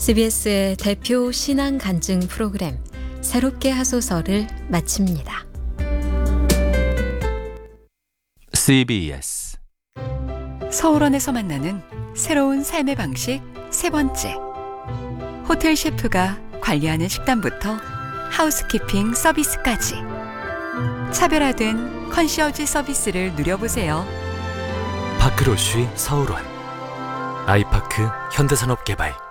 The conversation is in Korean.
CBS의 대표 신앙 간증 프로그램 새롭게 하소서를 마칩니다. CBS 서울원에서 만나는 새로운 삶의 방식 세 번째. 호텔 셰프가 관리하는 식단부터 하우스키핑 서비스까지 차별화된 컨시어지 서비스를 누려보세요. 파크로쉬 서울원 아이파크 현대산업개발